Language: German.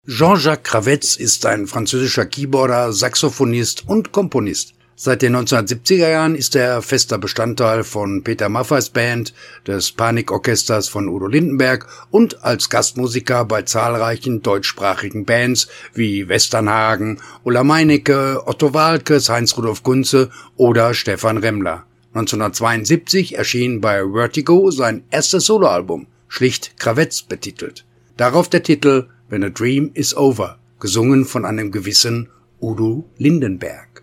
Jean-Jacques Kravetz ist ein französischer Keyboarder, Saxophonist und Komponist. Seit den 1970er Jahren ist er fester Bestandteil von Peter Maffays Band, des Panikorchesters von Udo Lindenberg und als Gastmusiker bei zahlreichen deutschsprachigen Bands wie Westernhagen, Ulla Meinecke, Otto Waalkes, Heinz-Rudolf Kunze oder Stefan Remmler. 1972 erschien bei Vertigo sein erstes Soloalbum, schlicht Kravetz betitelt. Darauf der Titel When a Dream is Over, gesungen von einem gewissen Udo Lindenberg.